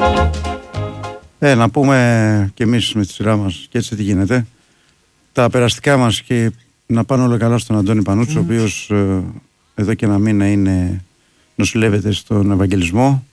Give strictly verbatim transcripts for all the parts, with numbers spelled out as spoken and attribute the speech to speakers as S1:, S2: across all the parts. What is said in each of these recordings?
S1: Ε, να πούμε και εμείς με τη σειρά μας και έτσι τι γίνεται. Τα περαστικά μας και να πάνε όλα καλά στον Αντώνη Πανούτσο, mm. ο οποίος ε, εδώ και ένα μήνα είναι, νοσηλεύεται στον Ευαγγελισμό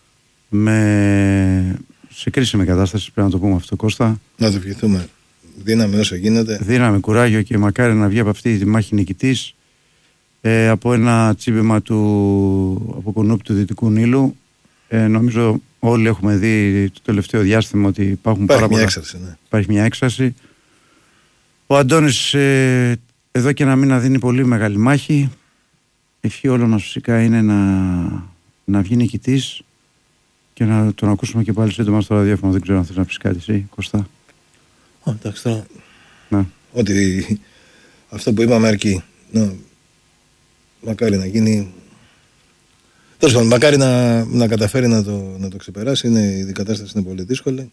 S1: με, σε κρίσιμη κατάσταση, πρέπει να το πούμε αυτό, Κώστα.
S2: Να το ευχηθούμε. Δύναμη όσο γίνεται.
S1: Δύναμη, κουράγιο και μακάρι να βγει από αυτή τη μάχη νικητής, ε, από ένα τσίμπημα του από κουνούπι του Δυτικού Νείλου. Ε, νομίζω όλοι έχουμε δει το τελευταίο διάστημα ότι υπάρχουν
S2: υπάρχει
S1: πάρα
S2: μια
S1: πολλά...
S2: έξαρση, ναι.
S1: Υπάρχει μια έξαρση. Ο Αντώνης ε, εδώ και ένα μήνα δίνει πολύ μεγάλη μάχη. Ευχή όλων μας φυσικά είναι να, να βγει νικητής και να τον ακούσουμε και πάλι σύντομα στο ραδιόφωνο. Δεν ξέρω αν θες να πεις κάτι εσύ, Κωστά.
S2: Oh, εντάξει τώρα.
S1: Ναι.
S2: Ότι αυτό που είπαμε αρκεί. Να, μακάρι να γίνει. Τέλος πάντων, μακάρι να, να καταφέρει να το, να το ξεπεράσει. Είναι, η κατάσταση είναι πολύ δύσκολη.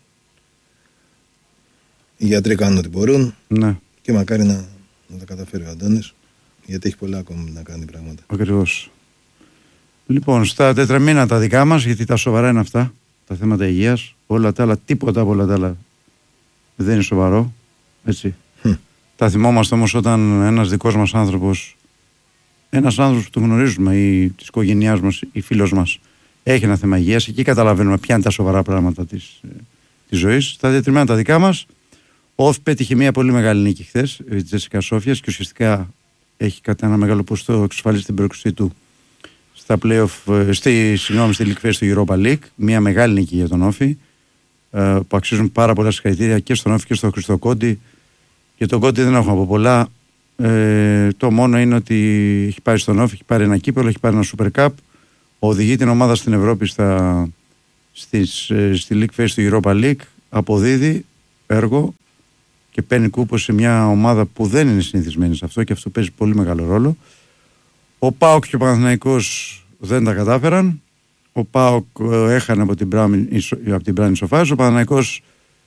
S2: Οι γιατροί κάνουν ό,τι μπορούν.
S1: Ναι.
S2: Και μακάρι να, να τα καταφέρει ο Αντώνης. Γιατί έχει πολλά ακόμα να κάνει πράγματα.
S1: Ακριβώς. Λοιπόν, στα τετραμήνα τα δικά μας, γιατί τα σοβαρά είναι αυτά, τα θέματα υγείας. Όλα τα άλλα, τίποτα από όλα τα άλλα δεν είναι σοβαρό. Έτσι. Mm. Τα θυμόμαστε όμως όταν ένας δικός μας άνθρωπος, ένας άνθρωπος που τον γνωρίζουμε ή της οικογένειάς μας ή φίλος μας, έχει ένα θέμα υγείας, εκεί καταλαβαίνουμε ποια είναι τα σοβαρά πράγματα της, της ζωής. Στα τετραμήνα τα δικά μας, ο ΟΦ πέτυχε μια πολύ μεγάλη νίκη χθες, η Τζέσικα Σόφιας, και ουσιαστικά έχει κατά ένα μεγάλο ποσοστό εξασφαλίσει την πρόκρισή του στα play-off, στη, συγγνώμη, στη League Phase του Europa League. Μια μεγάλη νίκη για τον Όφη, ε, που αξίζουν πάρα πολλά συγχαρητήρια και στον Όφη και στον Χριστό Κόντι. Για τον Κόντι δεν έχουμε από πολλά. Ε, το μόνο είναι ότι έχει πάρει στον Όφη, έχει πάρει ένα κύπελο, έχει πάρει ένα Super Cup. Οδηγεί την ομάδα στην Ευρώπη στα, στις, στη League Phase του Europa League. Αποδίδει έργο και παίρνει κούπο σε μια ομάδα που δεν είναι συνηθισμένη σε αυτό, και αυτό παίζει πολύ μεγάλο ρόλο. Ο ΠΑΟΚ και ο Παναθηναϊκός δεν τα κατάφεραν. Ο ΠΑΟΚ ε, έχανε από την Μπράνη Ισοφάριση. Ο Παναθηναϊκός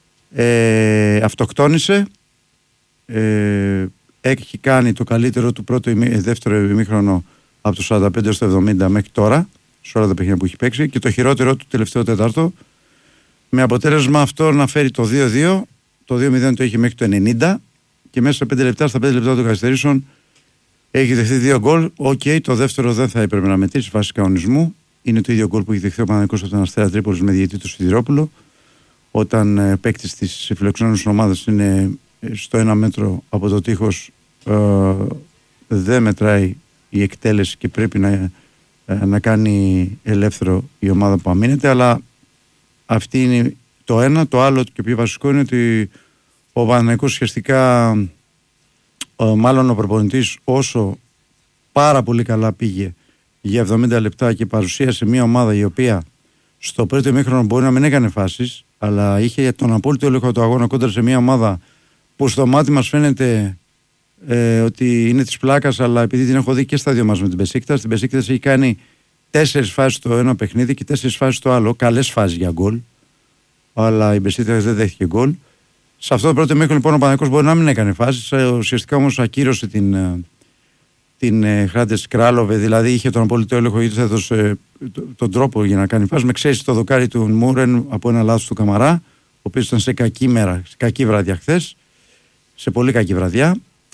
S1: ε, αυτοκτόνησε. Ε, έχει κάνει το καλύτερο του πρώτο ημί, δεύτερο ημίχρονο από το σαράντα πέντε στο εβδομήντα μέχρι τώρα, σε όλα τα παιχνίδια που έχει παίξει, και το χειρότερο του τελευταίο τέταρτο, με αποτέλεσμα αυτό να φέρει το δύο δύο. Το δύο μηδέν το είχε μέχρι το ενενήντα και μέσα σε πέντε λεπτά, στα πέντε λεπτά των καθυστερήσεων, έχει δεχθεί δύο γκολ. Οκ, okay, το δεύτερο δεν θα έπρεπε να μετρήσει βάσει κανονισμού. Είναι το ίδιο γκολ που έχει δεχθεί ο Παναθηναϊκός από τον Αστέρα Τρίπολης με διαιτητή του Σιδηρόπουλο. Όταν ε, παίκτης της φιλοξενούμενης ομάδας είναι στο ένα μέτρο από το τείχος, ε, δεν μετράει η εκτέλεση και πρέπει να, ε, να κάνει ελεύθερο η ομάδα που αμήνεται. Αλλά αυτή είναι το ένα. Το άλλο και πιο βασικό είναι ότι ο Παναθηναϊκός ουσιαστικά, ε, μάλλον ο προπονητής, όσο πάρα πολύ καλά πήγε για εβδομήντα λεπτά και παρουσίασε μια ομάδα η οποία στο πρώτο ημίχρονο μπορεί να μην έκανε φάσεις, αλλά είχε τον απόλυτο έλεγχο του αγώνα κόντρα σε μια ομάδα που στο μάτι μας φαίνεται ε, ότι είναι της πλάκας, αλλά επειδή την έχω δει και στα δύο μας με την Μπεσίκτας, την Μπεσίκτας έχει κάνει τέσσερις φάσεις στο ένα παιχνίδι και τέσσερις φάσεις στο άλλο, καλές φάσεις για γκολ, αλλά η Μπεσίκτας δεν δέχτηκε γκολ. Σε αυτό το πρώτο ημίχρονο λοιπόν ο Παναθηναϊκός μπορεί να μην έκανε φάσεις, ουσιαστικά όμως ακύρωσε την, την ε, Χράντες Κράλοβε, δηλαδή είχε τον απόλυτο έλεγχο γιατί θα έδωσε τον τρόπο για να κάνει φάσεις. Με ξέρει το δοκάρι του Μούρεν από ένα λάθος του Καμαρά, ο οποίος ήταν σε κακή μέρα, σε κακή βραδιά χθες, σε πολύ κακή βραδιά.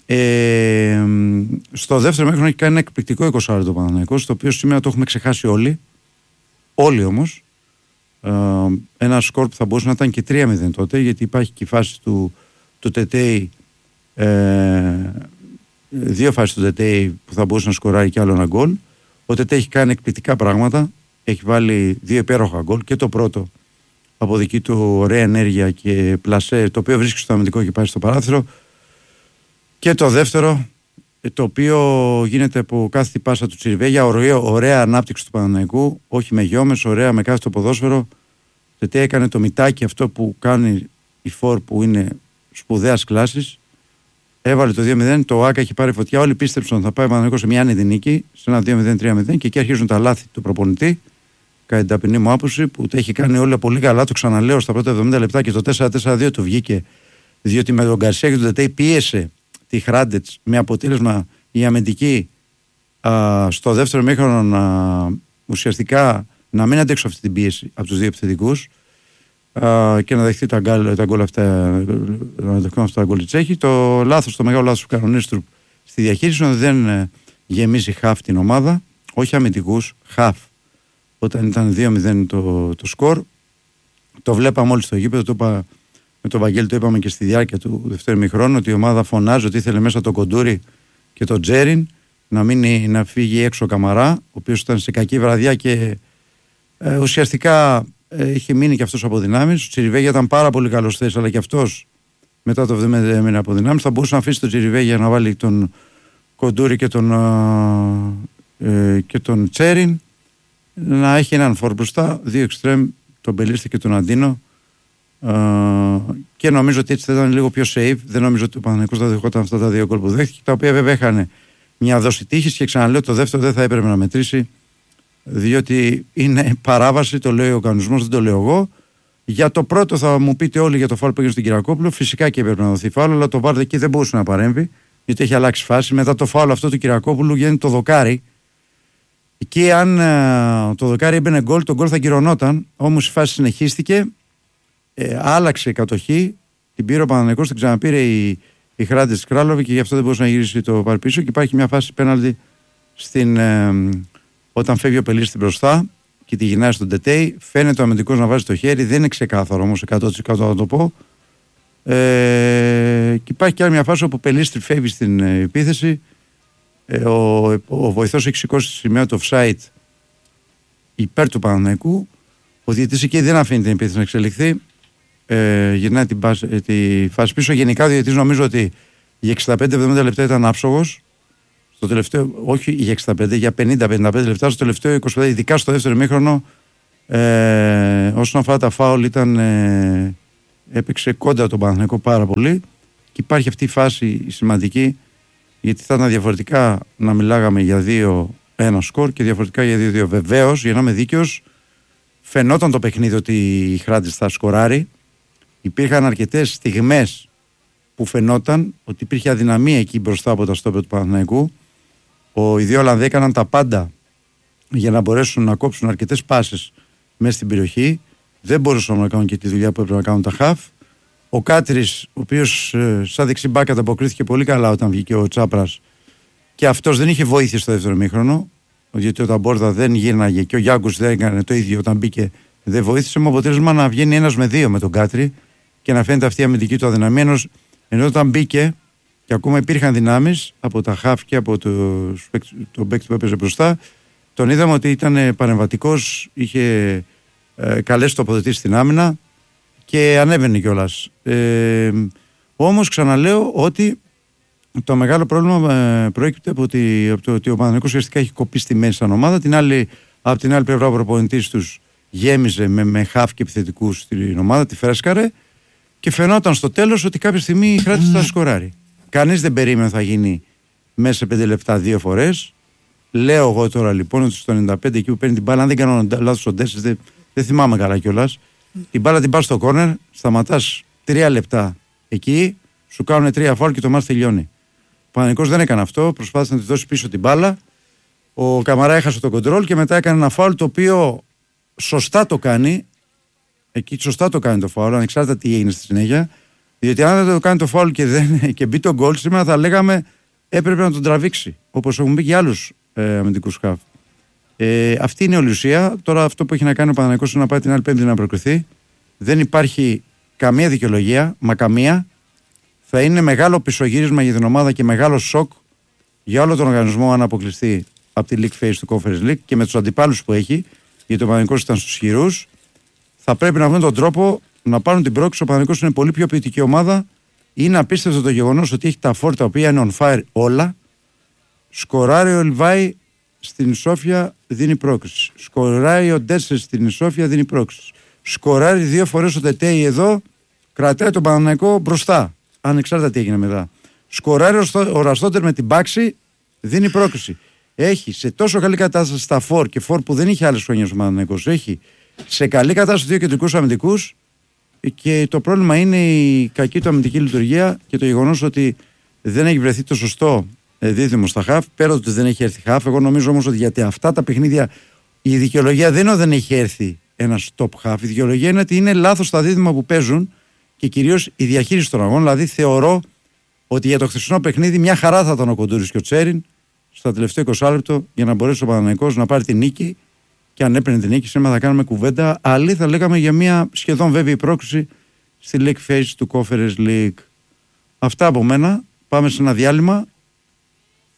S1: Ε, στο δεύτερο μέχρι έχει κάνει ένα εκπληκτικό εικοσάριο το Παναθηναϊκός, το οποίο σήμερα το έχουμε ξεχάσει όλοι. Όλοι όμως. Ε, ένα σκορ που θα μπορούσε να ήταν και τρία μηδέν τότε, γιατί υπάρχει και η φάση του, του Τετέι, ε, δύο φάσεις του Τετέι που θα μπορούσε να σκοράρει κι άλλο ένα γκολ. Ο Τετέι έχει κάνει εκπληκτικά πράγματα, έχει βάλει δύο υπέροχα γκολ, και το πρώτο από δική του ωραία ενέργεια και πλασέ, το οποίο βρίσκει στο αμυντικό και πάει στο παράθυρο, και το δεύτερο, το οποίο γίνεται από κάθε πάσα του Τσιριβέγια, ωραία, ωραία ανάπτυξη του Παναθηναϊκού, όχι με γιόμες, ωραία με κάθε το ποδόσφαιρο. Τετέ έκανε το μητάκι αυτό που κάνει η Φορ, που είναι σπουδαίας κλάσης, έβαλε το δύο μηδέν, το Άκα έχει πάρει φωτιά, όλοι πίστεψαν ότι θα πάει ο Παναθηναϊκός σε μια άνετη νίκη, σε ένα δύο μηδέν τρία μηδέν, και εκεί αρχίζουν τα λάθη του προπονητή, κατά την ταπεινή μου άποψη, που τα έχει κάνει όλα πολύ καλά, το ξαναλέω, στα πρώτα εβδομήντα λεπτά, και το τέσσερα τέσσερα δύο του βγήκε, διότι με τον Γκαρσία και τον Τετέι πίεσε τη Χράντετς, με αποτέλεσμα η αμυντική α, στο δεύτερο ημίχρονο να ουσιαστικά να μην αντέξω αυτή την πίεση από τους δύο επιθετικούς. α, και να δεχτεί τα γκολ, τα γκολ αυτά, να δεχτούν αυτά τα γκολ οι Τσέχοι. Το λάθος, το μεγάλο λάθος του κανονίστρου στη διαχείριση είναι ότι δεν ε, γεμίζει χαφ την ομάδα, όχι αμυντικούς, χαφ. Όταν ήταν δύο μηδέν το, το σκορ, το βλέπαμε όλοι στο γήπεδο, το είπα με τον Βαγγέλη, το είπαμε και στη διάρκεια του δεύτερου ημιχρόνου, ότι η ομάδα φωνάζει ότι ήθελε μέσα τον Κοντούρη και τον Τζέριν, να, μείνει, να φύγει έξω ο Καμαρά, ο οποίος ήταν σε κακή βραδιά και ε, ουσιαστικά ε, είχε μείνει και αυτός από δυνάμεις. Ο Τσιριβέγια ήταν πάρα πολύ καλός θέση, αλλά και αυτός μετά το εβδομήντα έμεινε από δυνάμεις. Θα μπορούσε να αφήσει τον Τσιριβέγια να βάλει τον Κοντούρη και τον, ε, και τον Τσέριν, να έχει έναν φόρ μπροστά, δύο εξτρέμ, τον Μπελίστη και τον Αντίνο. Uh, και νομίζω ότι έτσι θα ήταν λίγο πιο safe. Δεν νομίζω ότι ο Παναθηναϊκός θα δεχόταν αυτά τα δύο γκολ που δέχτηκε, τα οποία βέβαια είχαν μια δόση τύχης, και ξαναλέω το δεύτερο δεν θα έπρεπε να μετρήσει, διότι είναι παράβαση, το λέει ο κανονισμός, δεν το λέω εγώ. Για το πρώτο θα μου πείτε όλοι για το φάουλ που έγινε στην Κυριακόπουλο, φυσικά και έπρεπε να δοθεί φάουλ, αλλά το βάρ εκεί δεν μπορούσε να παρέμβει, γιατί έχει αλλάξει φάση. Μετά το φάουλ αυτό του Κυριακόπουλου γίνεται το δοκάρι, και αν uh, το δοκάρι έμπαινε γκολ, το γκολ θα κυρωνόταν, όμως η φάση συνεχίστηκε. Ε, άλλαξε η κατοχή, την πήρε ο Παναθηναϊκός, την ξαναπήρε η, η Χράντης της Κράλοβη, και γι' αυτό δεν μπορούσε να γυρίσει το πάρει πίσω, και υπάρχει μια φάση πέναλτι στην, ε, όταν φεύγει ο Πελίστης μπροστά και τη γυρνάει στον Τετέι. Φαίνεται ο αμυντικός να βάζει το χέρι, δεν είναι ξεκάθαρο όμως εκατό τοις εκατό να το πω. Ε, και υπάρχει και άλλη μια φάση όπου ο Πελίστης φεύγει στην ε, επίθεση. Ε, ο, ο βοηθός έχει σηκώσει τη σημαία του offside υπέρ του Παναθηναϊκού. Ο διαιτητής εκεί δεν αφήνει την επίθεση να εξελιχθεί. Ε, γυρνάει την πάση, ε, τη φάση πίσω. Γενικά ο διαιτητής νομίζω ότι για εξήντα πέντε εβδομήντα λεπτά ήταν άψογος. Στο τελευταίο, όχι για εξήντα πέντε, για πενήντα πενήντα πέντε λεπτά. Στο τελευταίο είκοσι πέντε, ειδικά στο δεύτερο ημίχρονο, ε, όσον αφορά τα φάουλ, ήταν, ε, έπαιξε κόντα τον Παναθηναϊκό πάρα πολύ. Και υπάρχει αυτή η φάση σημαντική, γιατί θα ήταν διαφορετικά να μιλάγαμε για δύο ένα σκορ και διαφορετικά για δύο δύο. Βεβαίως, για να είμαι δίκαιος, φαινόταν το παιχνίδι ότι η Χράντης θα σκοράρει. Υπήρχαν αρκετές στιγμές που φαινόταν ότι υπήρχε αδυναμία εκεί μπροστά από τα στόπερ του Παναθηναϊκού. Ο, οι δύο Ολλανδοί έκαναν τα πάντα για να μπορέσουν να κόψουν αρκετές πάσες μέσα στην περιοχή. Δεν μπορούσαν να κάνουν και τη δουλειά που έπρεπε να κάνουν τα χαφ. Ο Κάτρης, ο οποίος ε, σαν δεξιμπάκ ανταποκρίθηκε πολύ καλά όταν βγήκε ο Τσάπρας, και αυτός δεν είχε βοήθεια στο δεύτερο ημίχρονο, γιατί ο Ταμπόρδα δεν γύρναγε και ο Γιάγκους δεν έκανε το ίδιο όταν μπήκε, δεν βοήθησε, με αποτέλεσμα να βγαίνει ένας με δύο με τον Κάτρη και να φαίνεται αυτή η αμυντική του αδυναμία. Ενώ, ενώ όταν μπήκε και ακόμα υπήρχαν δυνάμεις από τα χαφ και από το, το μπέκ που έπαιζε μπροστά, τον είδαμε ότι ήταν παρεμβατικός, είχε ε, καλές τοποθετήσεις στην άμυνα και ανέβαινε κιόλας. Ε, όμως ξαναλέω ότι το μεγάλο πρόβλημα ε, προέκυπτε από, ότι, από το ότι ο Παναθηναϊκός ουσιαστικά έχει κοπεί στη μέση σαν ομάδα. Την άλλη, από την άλλη πλευρά ο προπονητής τους γέμιζε με, με χαφ και επιθετικούς στην ομάδα, τη φρέσκαρε, και φαινόταν στο τέλος ότι κάποια στιγμή η Χράτης θα σκοράρει. Κανείς δεν περίμενε θα γίνει μέσα σε πέντε λεπτά δύο φορές. Λέω εγώ τώρα λοιπόν ότι στο ενενήντα πέντε εκεί που παίρνει την μπάλα, αν δεν κάνω λάθος ο Ντέσσες, δεν, δεν θυμάμαι καλά κιόλας, την μπάλα την πας στο κόρνερ, σταματάς τρία λεπτά εκεί, σου κάνουν τρία φάουλ και το μάτς τελειώνει. Ο Παναθηναϊκός δεν έκανε αυτό, προσπάθησε να τη δώσει πίσω την μπάλα. Ο Καμαρά έχασε το κοντρόλ και μετά έκανε ένα φάουλ το οποίο σωστά το κάνει. Εκεί σωστά το κάνει το φάουλ, ανεξάρτητα τι έγινε στη συνέχεια. Διότι αν δεν το κάνει το φάουλ και, δεν, και μπει το γκολ, σήμερα θα λέγαμε έπρεπε να τον τραβήξει. Όπως έχουν πει και άλλους ε, αμυντικούς χαφ. Ε, αυτή είναι η ουσία. Τώρα αυτό που έχει να κάνει ο Παναθηναϊκός είναι να πάει την άλλη Πέμπτη να προκριθεί. Δεν υπάρχει καμία δικαιολογία, μα καμία. Θα είναι μεγάλο πισωγύρισμα για την ομάδα και μεγάλο σοκ για όλο τον οργανισμό αν αποκλειστεί από τη League Phase του Conference League και με τους αντιπάλους που έχει, γιατί ο Παναθηναϊκός ήταν στους ισχυρούς. Θα πρέπει να βρουν τον τρόπο να πάρουν την πρόκληση. Ο Παναθηναϊκός είναι πολύ πιο ποιητική ομάδα. Είναι απίστευτο το γεγονός ότι έχει τα φόρ τα οποία είναι on fire όλα. Σκοράρει ο Λιβάη στην Σόφια, δίνει πρόκληση. Σκοράρει ο Ντέσσερ στην Σόφια, δίνει πρόκληση. Σκοράρει δύο φορές ο Τετέι εδώ, κρατάει τον Παναθηναϊκό μπροστά. Ανεξάρτητα τι έγινε μετά. Σκοράρει ο Ραστότερ με την μπάξη, δίνει πρόκληση. Έχει σε τόσο καλή κατάσταση στα φόρ και φόρ που δεν είχε άλλες χρονιές ο Παναθηναϊκός. Έχει σε καλή κατάσταση δύο κεντρικούς αμυντικούς, και το πρόβλημα είναι η κακή του αμυντική λειτουργία και το γεγονός ότι δεν έχει βρεθεί το σωστό δίδυμο στα χαφ. Πέρα ότι δεν έχει έρθει χαφ, εγώ νομίζω όμως ότι γιατί αυτά τα παιχνίδια η δικαιολογία δεν είναι ότι δεν έχει έρθει ένας top half. Η δικαιολογία είναι ότι είναι λάθος τα δίδυμα που παίζουν και κυρίως η διαχείριση των αγώνων. Δηλαδή θεωρώ ότι για το χθεσινό παιχνίδι μια χαρά θα ήταν ο Κοντούρης και ο Τσέριν στα τελευταία είκοσι λεπτό για να μπορέσει ο Παναθηναϊκός να πάρει την νίκη. Και αν έπαιρνε την νίκη, σήμερα θα κάνουμε κουβέντα. Αλλή θα λέγαμε για μια σχεδόν βέβαιη πρόκριση στη League Phase του Conference League. Αυτά από μένα. Πάμε σε ένα διάλειμμα